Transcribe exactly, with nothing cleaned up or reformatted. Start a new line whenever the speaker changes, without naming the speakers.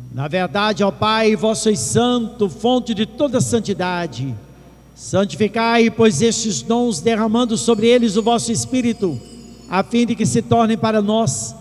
Na verdade, ó Pai, vós sois santo, fonte de toda santidade. Santificai, pois, estes dons, derramando sobre eles o vosso Espírito, a fim de que se tornem para nós